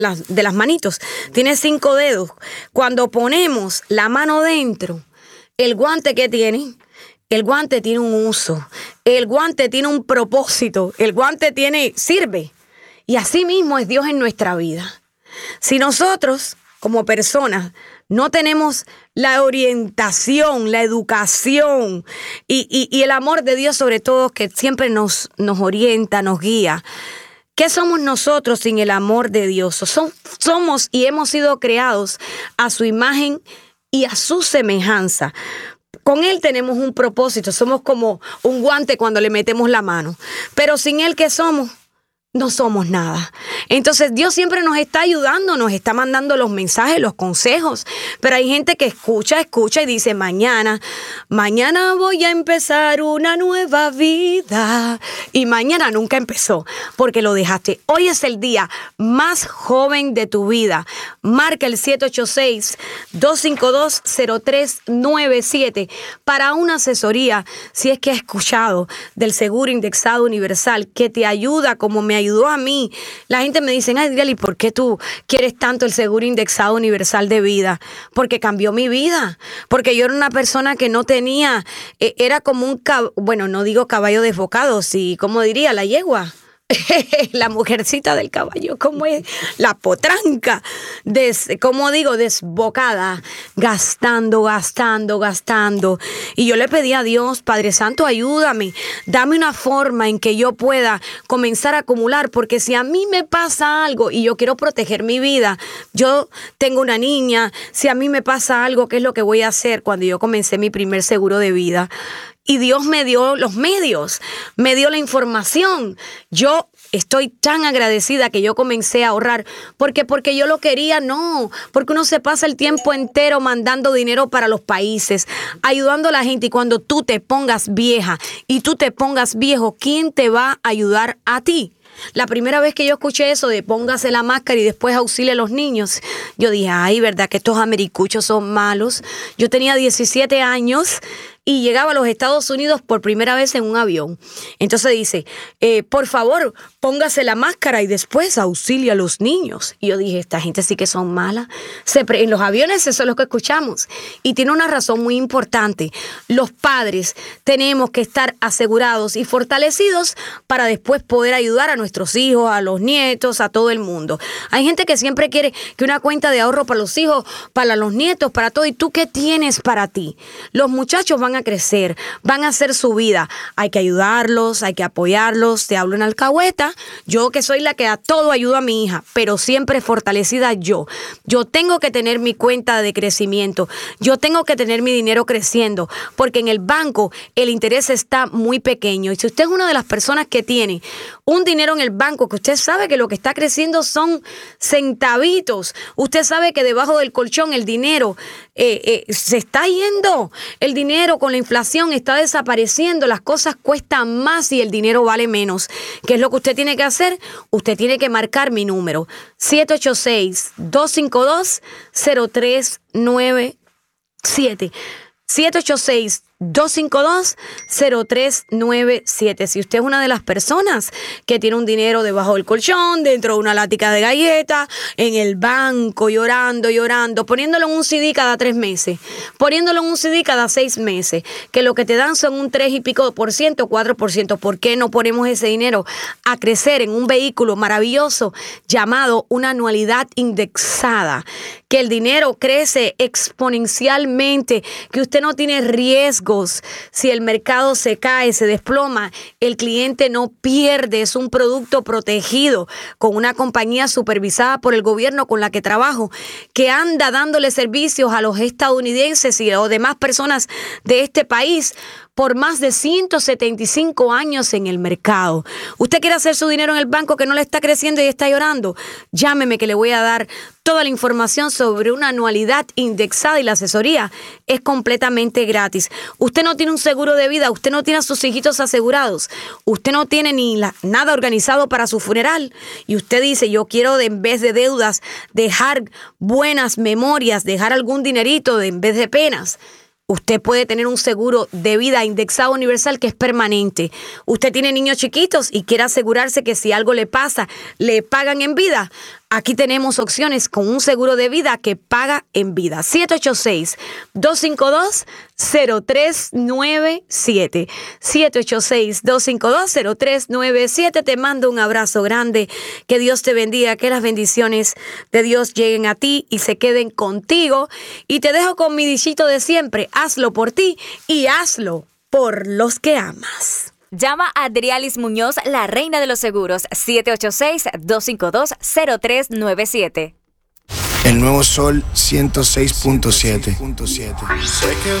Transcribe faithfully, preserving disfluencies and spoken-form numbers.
las, de las manitos. Tiene cinco dedos. Cuando ponemos la mano dentro, el guante que tiene, el guante tiene un uso. El guante tiene un propósito. El guante tiene, sirve. Y así mismo es Dios en nuestra vida. Si nosotros, como personas, no tenemos la orientación, la educación y, y, y el amor de Dios sobre todo, que siempre nos, nos orienta, nos guía. ¿Qué somos nosotros sin el amor de Dios? Som, somos y hemos sido creados a su imagen y a su semejanza. Con Él tenemos un propósito. Somos como un guante cuando le metemos la mano. Pero sin Él, ¿qué somos? No somos nada. Entonces Dios siempre nos está ayudando, nos está mandando los mensajes, los consejos, pero hay gente que escucha, escucha y dice mañana, mañana voy a empezar una nueva vida y mañana nunca empezó porque lo dejaste. Hoy es el día más joven de tu vida. Marca el siete ocho seis, dos cinco dos, cero tres nueve siete para una asesoría si es que has escuchado del Seguro Indexado Universal que te ayuda como me ayudó a mí. La gente me dice, ay, Adriel, ¿por qué tú quieres tanto el Seguro Indexado Universal de Vida? Porque cambió mi vida. Porque yo era una persona que no tenía, eh, era como un, cab- bueno, no digo caballo desbocado, sí, ¿cómo diría? La yegua. La mujercita del caballo, ¿cómo es? La potranca, des, como digo, desbocada, gastando, gastando, gastando. Y yo le pedí a Dios, Padre Santo, ayúdame, dame una forma en que yo pueda comenzar a acumular, porque si a mí me pasa algo y yo quiero proteger mi vida, yo tengo una niña, si a mí me pasa algo, ¿qué es lo que voy a hacer cuando yo comencé mi primer seguro de vida? Y Dios me dio los medios, me dio la información. Yo estoy tan agradecida que yo comencé a ahorrar. Porque porque yo lo quería, no. Porque uno se pasa el tiempo entero mandando dinero para los países, ayudando a la gente. Y cuando tú te pongas vieja y tú te pongas viejo, ¿quién te va a ayudar a ti? La primera vez que yo escuché eso de póngase la máscara y después auxilie a los niños, yo dije, ay, ¿verdad que estos americuchos son malos? Yo tenía diecisiete años y llegaba a los Estados Unidos por primera vez en un avión. Entonces dice, eh, por favor, póngase la máscara y después auxilia a los niños. Y yo dije, esta gente sí que son malas. Se pre- en los aviones eso es lo que escuchamos. Y tiene una razón muy importante. Los padres tenemos que estar asegurados y fortalecidos para después poder ayudar a nuestros hijos, a los nietos, a todo el mundo. Hay gente que siempre quiere que una cuenta de ahorro para los hijos, para los nietos, para todo. ¿Y tú qué tienes para ti? Los muchachos van a crecer, van a hacer su vida. Hay que ayudarlos, hay que apoyarlos. Te hablo en alcahueta. Yo que soy la que a todo ayudo a mi hija, pero siempre fortalecida yo. Yo tengo que tener mi cuenta de crecimiento. Yo tengo que tener mi dinero creciendo, porque en el banco el interés está muy pequeño. Y si usted es una de las personas que tiene un dinero en el banco, que usted sabe que lo que está creciendo son centavitos, usted sabe que debajo del colchón el dinero eh, eh, se está yendo, el dinero con la inflación está desapareciendo, las cosas cuestan más y el dinero vale menos. ¿Qué es lo que usted tiene que hacer? Usted tiene que marcar mi número, siete ocho seis, dos cinco dos, cero tres nueve siete. siete ocho seis, dos cinco dos, cero tres nueve siete. Si usted es una de las personas que tiene un dinero debajo del colchón, dentro de una lática de galletas, en el banco, llorando, llorando, poniéndolo en un C D cada tres meses, poniéndolo en un C D cada seis meses, que lo que te dan son un tres y pico por ciento, cuatro por ciento. ¿Por qué no ponemos ese dinero a crecer en un vehículo maravilloso llamado una anualidad indexada? Que el dinero crece exponencialmente, que usted no tiene riesgo. Si el mercado se cae, se desploma, el cliente no pierde. Es un producto protegido con una compañía supervisada por el gobierno con la que trabajo, que anda dándole servicios a los estadounidenses y a las demás personas de este país por más de ciento setenta y cinco años en el mercado. ¿Usted quiere hacer su dinero en el banco que no le está creciendo y está llorando? Llámeme que le voy a dar toda la información sobre una anualidad indexada y la asesoría es completamente gratis. Usted no tiene un seguro de vida, usted no tiene a sus hijitos asegurados, usted no tiene ni la, nada organizado para su funeral y usted dice, yo quiero de, en vez de deudas dejar buenas memorias, dejar algún dinerito de, en vez de penas. Usted puede tener un seguro de vida indexado universal que es permanente. Usted tiene niños chiquitos y quiere asegurarse que si algo le pasa, le pagan en vida. Aquí tenemos opciones con un seguro de vida que paga en vida. siete ocho seis, dos cinco dos, cero tres nueve siete. siete ocho seis, dos cinco dos, cero tres nueve siete. Te mando un abrazo grande. Que Dios te bendiga. Que las bendiciones de Dios lleguen a ti y se queden contigo. Y te dejo con mi dichito de siempre. Hazlo por ti y hazlo por los que amas. Llama a Adrialis Muñoz, la reina de los seguros, siete ocho seis, dos cinco dos, cero tres nueve siete. El Nuevo Sol ciento seis punto siete. Sé que